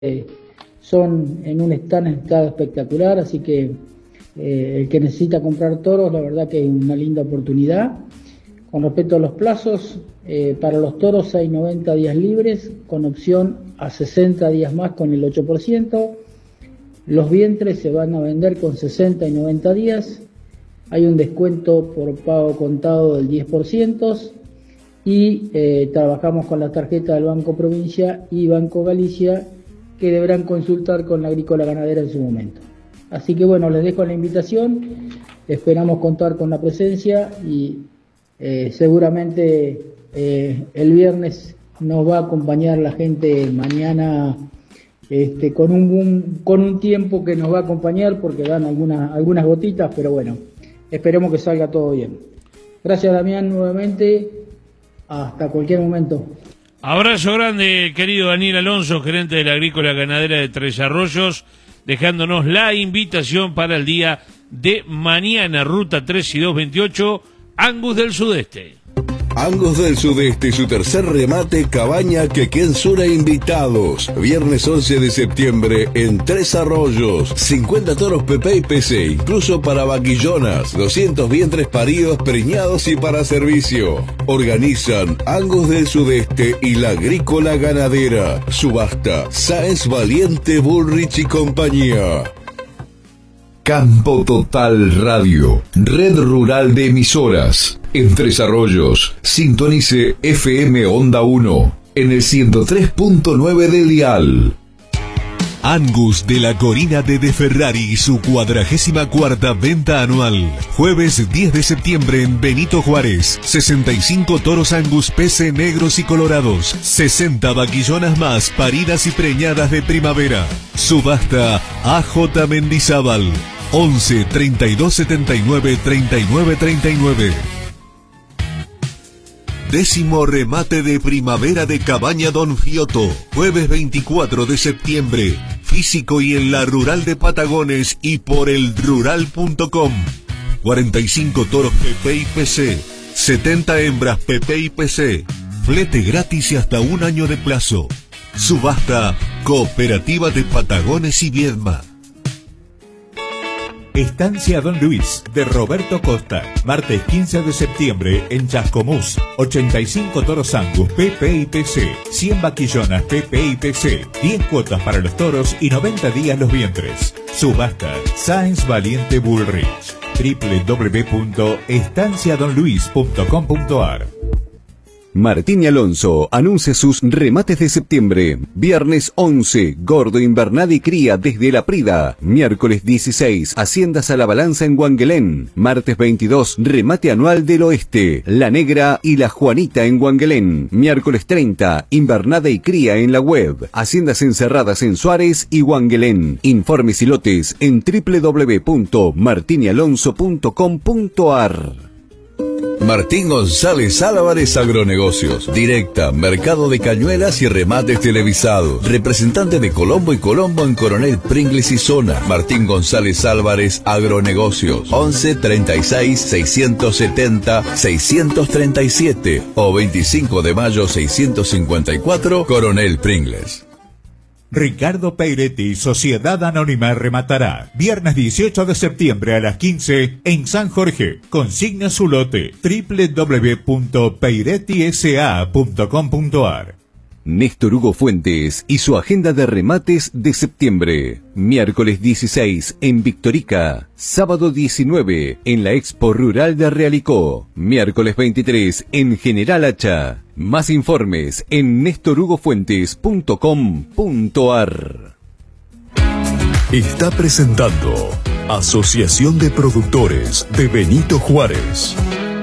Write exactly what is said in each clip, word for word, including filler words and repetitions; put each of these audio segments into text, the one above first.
eh, son en un estado, estado espectacular, así que eh, el que necesita comprar toros, la verdad que es una linda oportunidad. Con respecto a los plazos, eh, para los toros hay noventa días libres, con opción a sesenta días más con el ocho por ciento. Los vientres se van a vender con sesenta y noventa días. Hay un descuento por pago contado del diez por ciento. Y eh, trabajamos con la tarjeta del Banco Provincia y Banco Galicia, que deberán consultar con la Agrícola Ganadera en su momento. Así que bueno, les dejo la invitación, esperamos contar con la presencia y eh, seguramente eh, el viernes nos va a acompañar la gente mañana este, con, un, un, con un tiempo que nos va a acompañar porque dan algunas, algunas gotitas, pero bueno, esperemos que salga todo bien. Gracias, Damián, nuevamente. Hasta cualquier momento. Abrazo grande, querido Daniel Alonso, gerente de la Agrícola Ganadera de Tres Arroyos, dejándonos la invitación para el día de mañana, ruta tres y dos veintiocho, Angus del Sudeste. Angus del Sudeste, su tercer remate, Cabaña Quequén-Sura invitados. Viernes once de septiembre en Tres Arroyos. cincuenta toros P P y P C, incluso para vaquillonas. doscientos vientres paridos, preñados y para servicio. Organizan Angus del Sudeste y la Agrícola Ganadera. Subasta Sáenz Valiente, Bullrich y compañía. Campo Total Radio, red rural de emisoras. En Tres Arroyos, sintonice F M Onda uno en el ciento tres punto nueve del dial. Angus de la Corina de De Ferrari y su cuadragésima cuarta venta anual. Jueves diez de septiembre en Benito Juárez. sesenta y cinco toros Angus P C negros y colorados. sesenta vaquillonas más paridas y preñadas de primavera. Subasta A J Mendizábal. once, treinta y dos, setenta y nueve, treinta y nueve, treinta y nueve. Décimo remate de primavera de Cabaña Don Fiotto, jueves veinticuatro de septiembre, físico y en la Rural de Patagones y por el rural punto com. cuarenta y cinco toros P P y P C, setenta hembras P P y P C, flete gratis y hasta un año de plazo. Subasta Cooperativa de Patagones y Viedma. Estancia Don Luis, de Roberto Costa, martes quince de septiembre en Chascomús. ochenta y cinco toros Angus P P y P C, cien vaquillonas P P y P C, diez cuotas para los toros y noventa días los vientres. Subasta Sáenz Valiente Bullrich. doble u doble u doble u punto estancia don luis punto com punto a r. Martín y Alonso anuncia sus remates de septiembre. Viernes once, Gordo Invernada y Cría desde La Prida. Miércoles dieciséis, Haciendas a la Balanza en Guanguelén. Martes veintidós, remate anual del Oeste. La Negra y La Juanita en Guanguelén. Miércoles treinta, Invernada y Cría en la web. Haciendas encerradas en Suárez y Guanguelén. Informes y lotes en doble u doble u doble u punto martín y alonso punto com punto a r. Martín González Álvarez Agronegocios. Directa, mercado de cañuelas y remates televisados. Representante de Colombo y Colombo en Coronel Pringles y zona. Martín González Álvarez Agronegocios. once, treinta y seis, seiscientos setenta, seiscientos treinta y siete o veinticinco de mayo seiscientos cincuenta y cuatro, Coronel Pringles. Ricardo Peiretti, Sociedad Anónima, rematará viernes dieciocho de septiembre a las quince en San Jorge. Consigna su lote doble u doble u doble u punto peiretti s a punto com punto a r. Néstor Hugo Fuentes y su agenda de remates de septiembre. Miércoles dieciséis en Victorica. Sábado diecinueve en la Expo Rural de Realicó. Miércoles veintitrés en General Hacha. Más informes en néstor hugo fuentes punto com punto a r. Está presentando Asociación de Productores de Benito Juárez.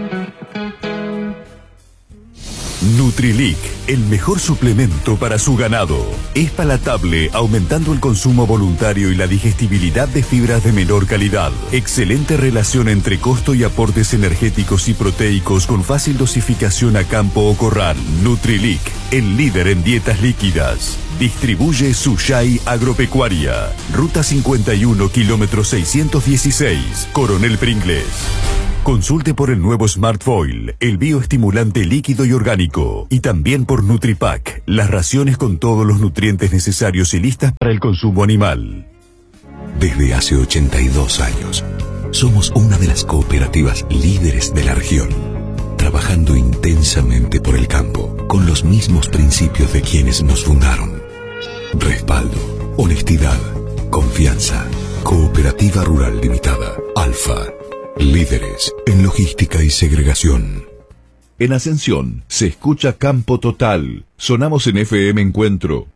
Nutrilic, el mejor suplemento para su ganado. Es palatable, aumentando el consumo voluntario y la digestibilidad de fibras de menor calidad. Excelente relación entre costo y aportes energéticos y proteicos con fácil dosificación a campo o corral. Nutrilic, el líder en dietas líquidas. Distribuye Sushai Agropecuaria. Ruta cincuenta y uno, kilómetro seiscientos dieciséis. Coronel Pringles. Consulte por el nuevo Smart Foil, el bioestimulante líquido y orgánico. Y también por Nutripack, las raciones con todos los nutrientes necesarios y listas para el consumo animal. Desde hace ochenta y dos años, somos una de las cooperativas líderes de la región, trabajando intensamente por el campo, con los mismos principios de quienes nos fundaron. Respaldo, honestidad, confianza. Cooperativa Rural Limitada, Alfa. Líderes en logística y segregación. En Ascensión se escucha Campo Total. Sonamos en F M Encuentro.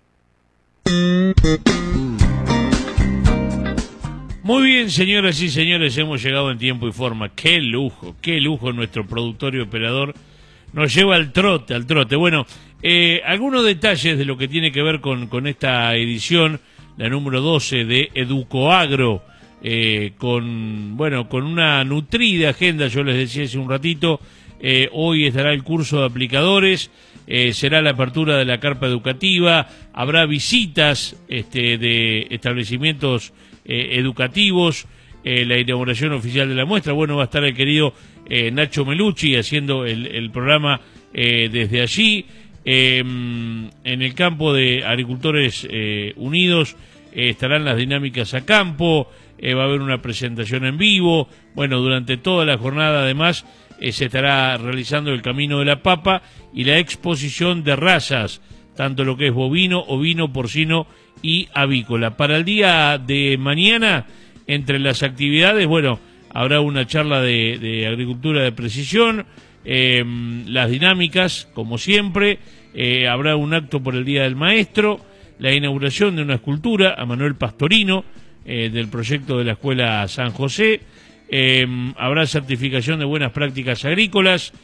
Muy bien, señoras y señores, hemos llegado en tiempo y forma. Qué lujo, qué lujo nuestro productor y operador. Nos lleva al trote, al trote. Bueno, eh, algunos detalles de lo que tiene que ver con, con esta edición, la número doce de Educoagro. Eh, con bueno con una nutrida agenda. Yo les decía hace un ratito, eh, hoy estará el curso de aplicadores, eh, será la apertura de la carpa educativa, habrá visitas este, de establecimientos eh, educativos, eh, la inauguración oficial de la muestra. Bueno, va a estar el querido eh, Nacho Melucci haciendo el, el programa eh, desde allí. Eh, en el campo de Agricultores eh, Unidos eh, estarán las dinámicas a campo. Eh, va a haber una presentación en vivo. Bueno, durante toda la jornada además eh, se estará realizando el Camino de la Papa y la exposición de razas, tanto lo que es bovino, ovino, porcino y avícola. Para el día de mañana, entre las actividades, bueno, habrá una charla de, de agricultura de precisión, eh, las dinámicas, como siempre, eh, habrá un acto por el Día del Maestro, la inauguración de una escultura a Manuel Pastorino, Eh, del proyecto de la Escuela San José, eh, habrá certificación de buenas prácticas agrícolas,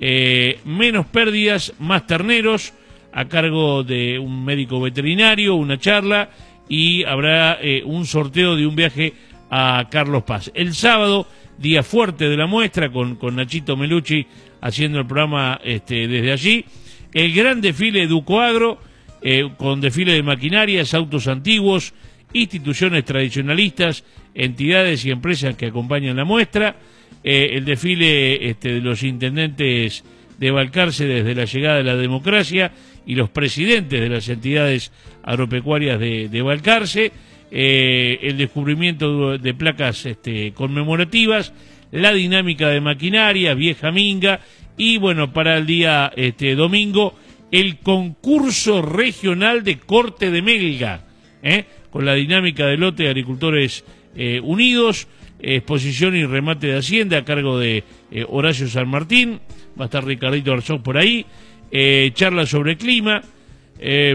eh, menos pérdidas, más terneros, a cargo de un médico veterinario, una charla, y habrá eh, un sorteo de un viaje a Carlos Paz. El sábado, día fuerte de la muestra, con, con Nachito Melucci haciendo el programa este, desde allí, el gran desfile Educoagro, eh, con desfile de maquinarias, autos antiguos, instituciones tradicionalistas, entidades y empresas que acompañan la muestra, eh, el desfile este, de los intendentes de Balcarce desde la llegada de la democracia y los presidentes de las entidades agropecuarias de, de Balcarce, eh, el descubrimiento de placas este, conmemorativas, la dinámica de maquinaria, vieja minga, y bueno, para el día este, domingo, el concurso regional de corte de melga, ¿eh? con la dinámica de lote de Agricultores eh, Unidos, eh, exposición y remate de Hacienda a cargo de eh, Horacio San Martín, va a estar Ricardito Arzón por ahí, eh, charla sobre clima, eh,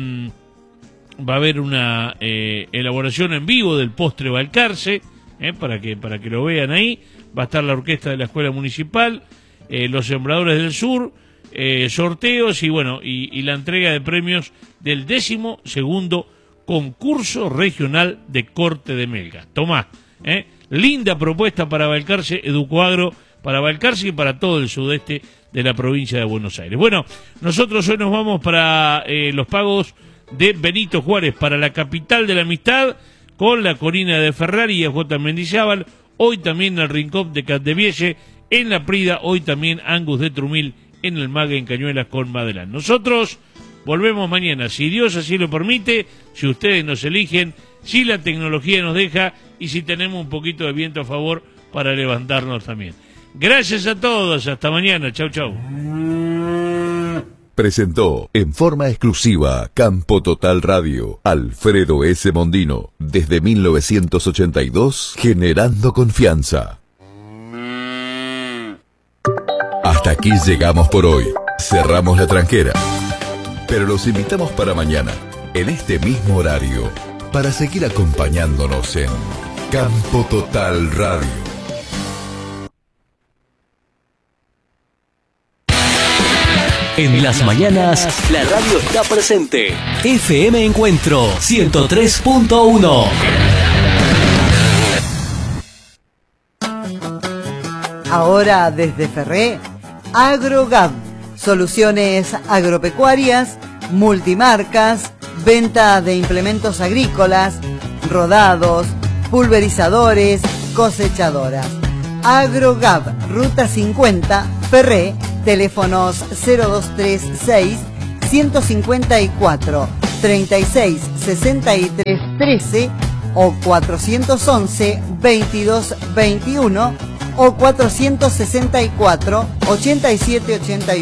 va a haber una eh, elaboración en vivo del postre Balcarce, eh, para que para que lo vean ahí, va a estar la orquesta de la Escuela Municipal, eh, los Sembradores del Sur, eh, sorteos y bueno, y, y la entrega de premios del décimo segundo concurso regional de corte de melga. Tomá, ¿eh? Linda propuesta para Balcarce, Educoagro, para Balcarce y para todo el sudeste de la provincia de Buenos Aires. Bueno, nosotros hoy nos vamos para eh, los pagos de Benito Juárez, para la capital de la amistad, con la Corina de Ferrari y A J Mendizábal, hoy también el Rincón de Catdevielle, en la Prida, hoy también Angus de Trumil, en el Mague, en Cañuelas con Madelán. Nosotros volvemos mañana, si Dios así lo permite, si ustedes nos eligen, si la tecnología nos deja y si tenemos un poquito de viento a favor para levantarnos también. Gracias a todos, hasta mañana, chau chau. Presentó en forma exclusiva Campo Total Radio, Alfredo S. Mondino, desde mil novecientos ochenta y dos, generando confianza. Hasta aquí llegamos por hoy, cerramos la tranquera. Pero los invitamos para mañana, en este mismo horario, para seguir acompañándonos en Campo Total Radio. En las mañanas, la radio está presente. F M Encuentro ciento tres punto uno. Ahora desde Ferré, AgroGab. Soluciones agropecuarias, multimarcas, venta de implementos agrícolas, rodados, pulverizadores, cosechadoras. AgroGab, Ruta cincuenta, Ferré, teléfonos cero dos tres seis, uno cinco cuatro, treinta y seis, sesenta y tres, trece o cuatrocientos once, veintidós, veintiuno o cuatrocientos sesenta y cuatro, ochenta y siete, ochenta y uno.